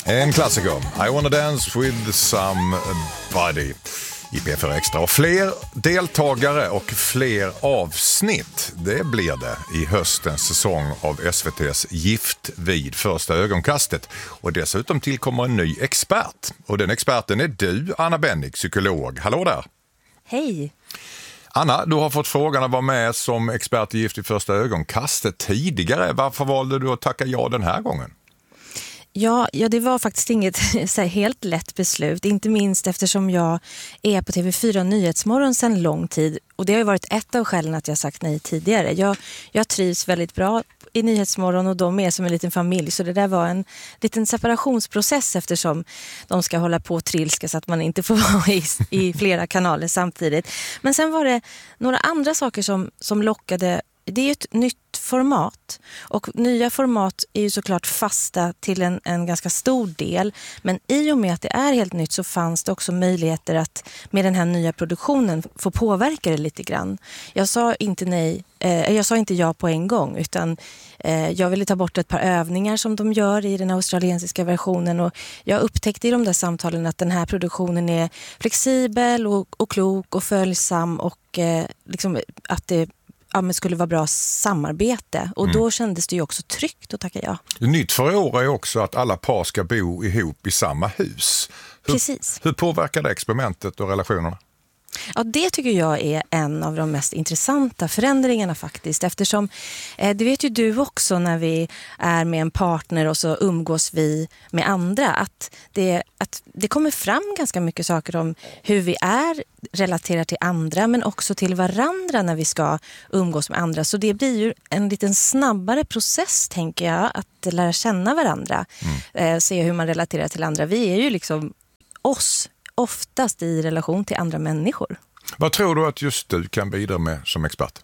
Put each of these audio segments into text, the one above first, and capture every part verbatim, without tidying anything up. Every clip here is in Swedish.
En klassiker, I wanna dance with somebody i P fyra Extra. Och fler deltagare och fler avsnitt, det blir det i höstens säsong av S V T:s Gift vid första ögonkastet. Och dessutom tillkommer en ny expert. Och den experten är du, Anna Bennick, psykolog. Hallå där! Hej! Anna, du har fått frågan att vara med som expert i Gift vid första ögonkastet tidigare. Varför valde du att tacka ja den här gången? Ja, ja, det var faktiskt inget så här, helt lätt beslut. Inte minst eftersom jag är på T V fyra Nyhetsmorgon sedan lång tid. Och det har ju varit ett av skälen att jag sagt nej tidigare. Jag, jag trivs väldigt bra i Nyhetsmorgon och de är som en liten familj. Så det där var en liten separationsprocess eftersom de ska hålla på och trilska så att man inte får vara i, i flera kanaler samtidigt. Men sen var det några andra saker som, som lockade. Det är ju ett nytt format och nya format är ju såklart fasta till en, en ganska stor del, men i och med att det är helt nytt så fanns det också möjligheter att med den här nya produktionen få påverka det lite grann. Jag sa inte nej, eh, jag sa inte ja på en gång utan eh, jag ville ta bort ett par övningar som de gör i den australiensiska versionen och jag upptäckte i de där samtalen att den här produktionen är flexibel och, och klok och följsam och eh, liksom att det ja, men skulle vara bra samarbete. Och mm. då kändes det ju också tryggt att tacka ja. Nytt för år är också att alla par ska bo ihop i samma hus. Hur, Precis. Hur påverkar det experimentet och relationerna? Ja, det tycker jag är en av de mest intressanta förändringarna faktiskt. Eftersom, eh, det vet ju du också när vi är med en partner och så umgås vi med andra. Att det, att det kommer fram ganska mycket saker om hur vi är relaterat till andra men också till varandra när vi ska umgås med andra. Så det blir ju en liten snabbare process tänker jag att lära känna varandra. Mm. Eh, se hur man relaterar till andra. Vi är ju liksom oss oftast i relation till andra människor. Vad tror du att just du kan bidra med som expert?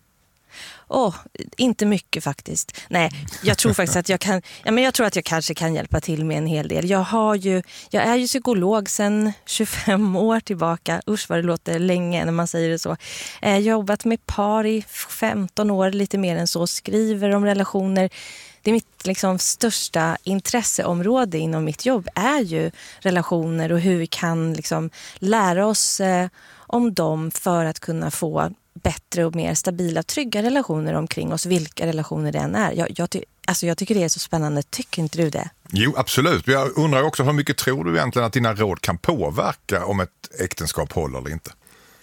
Åh, oh, inte mycket faktiskt. Nej, jag tror faktiskt att jag kan, ja, men jag tror att jag kanske kan hjälpa till med en hel del. Jag har ju, jag är ju psykolog sedan tjugofem år tillbaka. Usch vad det låter länge när man säger det så. Jag har jobbat med par i femton år, lite mer än så. Skriver om relationer. Det är mitt liksom, största intresseområde inom mitt jobb är ju relationer och hur vi kan liksom, lära oss eh, om dem för att kunna få bättre och mer stabila, trygga relationer omkring oss, vilka relationer det än är. Jag, jag, ty- alltså, jag tycker det är så spännande. Tycker inte du det? Jo, absolut. Jag undrar också hur mycket tror du egentligen att dina råd kan påverka om ett äktenskap håller eller inte?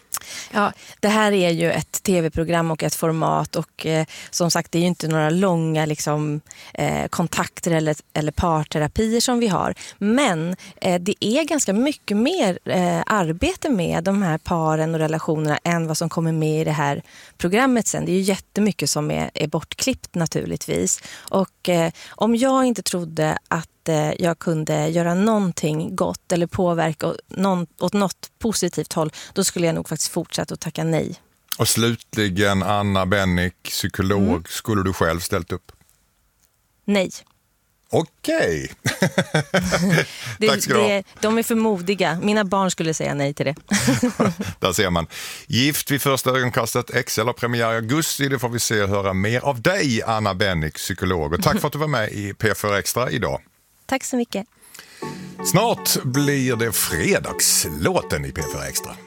Ja, det här är ju ett tv-program och ett format och eh, som sagt det är ju inte några långa liksom, eh, kontakter eller, eller parterapier som vi har. Men eh, det är ganska mycket mer eh, arbete med de här paren och relationerna än vad som kommer med i det här programmet sen. Det är ju jättemycket som är, är bortklippt naturligtvis. Och eh, om jag inte trodde att jag kunde göra någonting gott eller påverka någon, åt något positivt håll, då skulle jag nog faktiskt fortsätta att tacka nej. Och slutligen, Anna Bennick, psykolog, mm. skulle du själv ställt upp? Nej. Okej. det, Tack ska du ha. Det, de är för modiga. Mina barn skulle säga nej till det. Där ser man. Gift vid första ögonkastet. X L har premiär i augusti. Det får vi se och höra mer av dig, Anna Bennick, psykolog. Och tack för att du var med i P fyra Extra idag. Tack så mycket. Snart blir det fredagslåten i P fyra Extra.